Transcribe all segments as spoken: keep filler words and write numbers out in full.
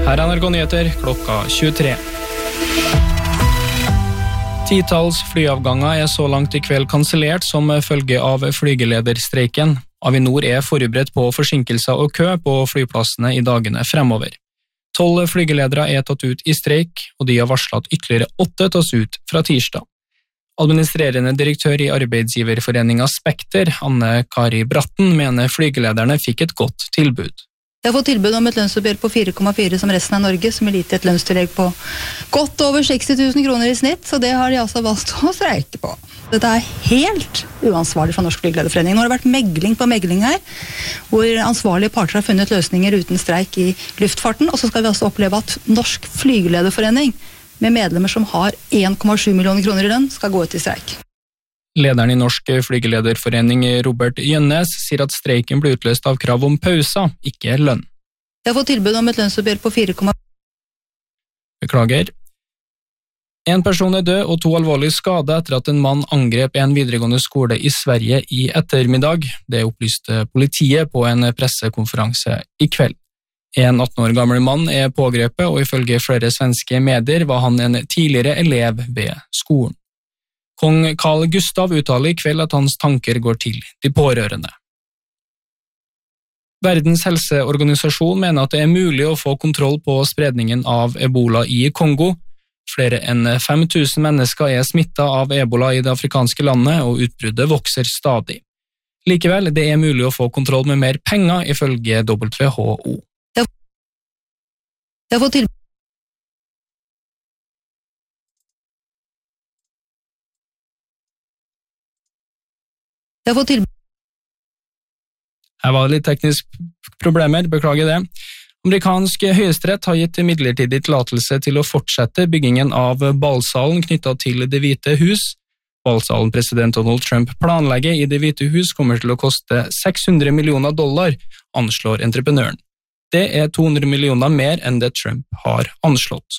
Her er N R K Nyheter klokka tjuetre. Titalls flyavganger er så langt i kveld kansellert som følge av flygelederstreiken. Avinor er forberedt på forsinkelser og kø på flyplassene i dagene fremover. Tolv flygeledere er tatt ut i streik, og de har varslet at ytterligere åtte tas ut fra tirsdag. Administrerende direktør i arbeidsgiverforeningen Spekter, Anne Kari Bratten, mener flygelederne fikk et godt tilbud. Jeg har fått tilbud om et lønnsoppgjør på fire komma fire som resten av Norge, som er gitt et lønnstillegg på godt over seksti tusen kroner i snitt, så det har de altså valgt å streike på. Dette er helt uansvarlig fra Norsk Flygelederforening. Nå har det vært megling på megling her, hvor ansvarlige parter har funnet løsninger uten streik i luftfarten, og så skal vi altså oppleve at Norsk Flygelederforening, med medlemmer som har en komma sju millioner kroner i lønn, skal gå ut i streik. Lederen i Norsk Flygelederforening, Robert Jønnes, sier at streiken ble utløst av krav om pauser, ikke lønn. Jeg har fått tilbud om et lønnsoppgjør på fire komma fire. Beklager. En person er død og to alvorlig skadet etter at en mann angrep en videregående skole i Sverige i ettermiddag. Det opplyste politiet på en pressekonferanse i kveld. En atten år gammel mann er pågrepet, og ifølge flere svenske medier var han en tidligere elev ved skolen. Kong Carl Gustav uttaler i kveld at hans tanker går til de pårørende. Verdens helseorganisasjon mener at det er mulig å få kontroll på spredningen av Ebola i Kongo. Flere enn fem tusen mennesker er smittet av Ebola i det afrikanske landet, og utbruddet vokser stadig. Likevel, det er mulig å få kontroll med mer penger, ifølge W H O. Jeg har fått tilbud Jeg har fått tilbud. Her var det litt tekniske problemer, beklager det. Amerikansk høyesterett har gitt midlertidig tillatelse til å fortsette byggingen av ballsalen knyttet til Det hvite hus. Ballsalen president Donald Trump planlegger i Det hvite hus kommer til å koste seks hundre millioner dollar, anslår entreprenøren. Det er to hundre millioner mer enn det Trump har anslått.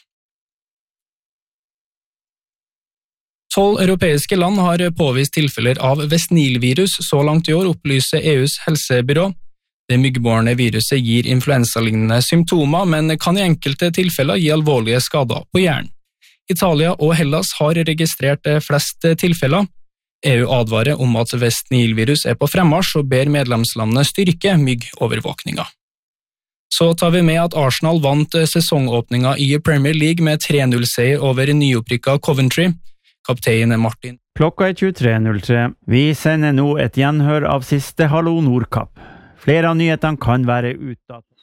Tolv europeiske land har påvist tilfeller av West Nile-virus så langt i år, opplyser E U's helsebyrå. Det myggbårne viruset gir influensalignende symptomer, men kan i enkelte tilfeller gi alvorlige skader på hjernen. Italia og Hellas har registrert flest tilfeller. E U advarer om at West Nile-virus er på fremmarsj og ber medlemslandene styrke myggovervåkninga. Så tar vi med at Arsenal vant sesongåpninga i Premier League med tre null seier over nyopprykka Coventry. Kaptein Martin. Klokka er tjuetre null tre. Vi sender nå et gjenhør av siste Hallo Nordkapp. Flere av nyhetene kan være utdatert.